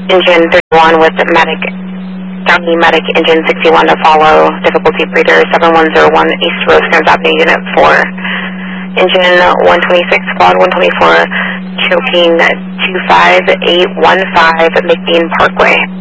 engine 31 with medic, Downey medic engine 61 to follow, difficulty breeder 7101 East Rose Crans Avenue Unit 4. Engine 126, squad 124, choking 25815 McBean Parkway.